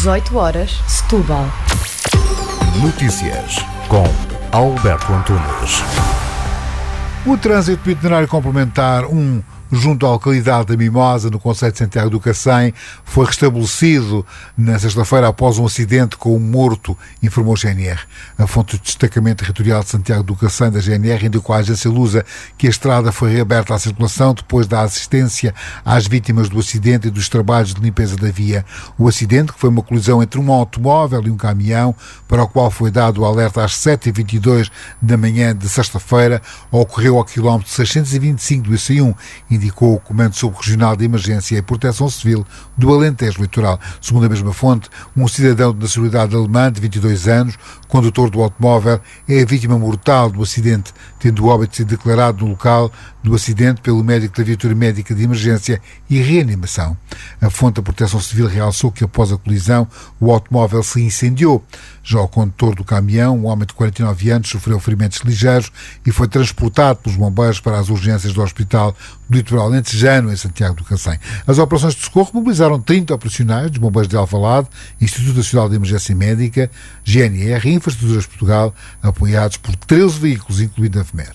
18 horas, Setúbal. Notícias com Alberto Antunes. O trânsito do itinerário complementar 1 junto à localidade da Mimosa, no concelho de Santiago do Cacém, foi restabelecido na sexta-feira após um acidente com um morto, informou a GNR. A fonte do destacamento territorial de Santiago do Cacém da GNR indicou à agência Lusa que a estrada foi reaberta à circulação depois da assistência às vítimas do acidente e dos trabalhos de limpeza da via. O acidente, que foi uma colisão entre um automóvel e um caminhão, para o qual foi dado o alerta às 7h22 da manhã de sexta-feira, ocorreu ao quilómetro 625 do IC1, indicou o Comando Subregional de Emergência e Proteção Civil do Alentejo Litoral. Segundo a mesma fonte, um cidadão de nacionalidade alemã de 22 anos, condutor do automóvel, é a vítima mortal do acidente, tendo o óbito sido declarado no local do acidente pelo médico da viatura médica de emergência e reanimação. A fonte da Proteção Civil realçou que após a colisão o automóvel se incendiou. Já o condutor do caminhão, um homem de 49 anos, sofreu ferimentos ligeiros e foi transportado pelos bombeiros para as urgências do Hospital do Litoral Alentejano, em Santiago do Cacém. As operações de socorro mobilizaram 30 operacionais dos bombeiros de Alvalade, Instituto Nacional de Emergência Médica, GNR e Infraestruturas Portugal, apoiados por 13 veículos, incluindo a FMER.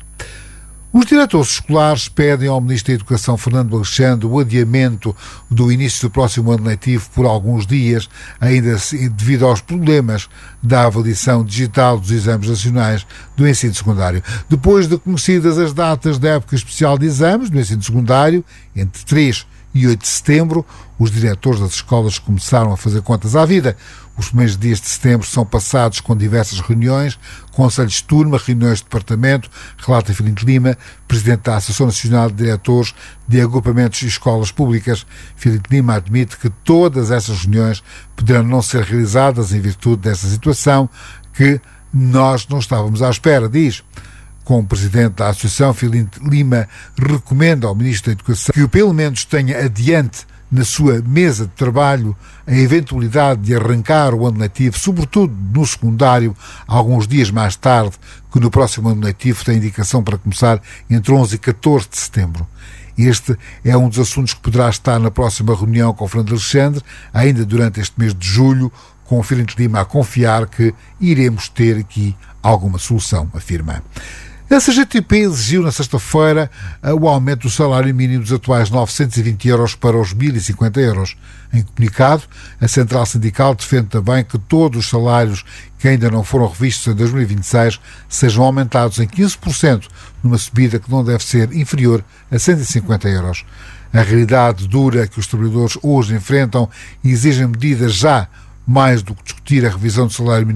Os diretores escolares pedem ao Ministro da Educação, Fernando Alexandre, o adiamento do início do próximo ano letivo por alguns dias, ainda devido aos problemas da avaliação digital dos exames nacionais do ensino secundário. Depois de conhecidas as datas da época especial de exames do ensino secundário, entre 3 e 8 de setembro, os diretores das escolas começaram a fazer contas à vida. Os primeiros dias de setembro são passados com diversas reuniões, conselhos de turma, reuniões de departamento, relata Filipe Lima, presidente da Associação Nacional de Diretores de Agrupamentos e Escolas Públicas. Filipe Lima admite que todas essas reuniões poderão não ser realizadas em virtude dessa situação que nós não estávamos à espera, diz. Como presidente da Associação, Filipe Lima recomenda ao Ministro da Educação que pelo menos tenha adiante na sua mesa de trabalho a eventualidade de arrancar o ano letivo, sobretudo no secundário, alguns dias mais tarde, que no próximo ano letivo tem indicação para começar entre 11 e 14 de setembro. Este é um dos assuntos que poderá estar na próxima reunião com o Fernando Alexandre, ainda durante este mês de julho, com o Filipe Lima a confiar que iremos ter aqui alguma solução, afirma. A CGTP exigiu na sexta-feira o aumento do salário mínimo dos atuais 920 euros para os 1.050 euros. Em comunicado, a Central Sindical defende também que todos os salários que ainda não foram revistos em 2026 sejam aumentados em 15%, numa subida que não deve ser inferior a 150 euros. A realidade dura que os trabalhadores hoje enfrentam exige medidas já, mais do que discutir a revisão do salário mínimo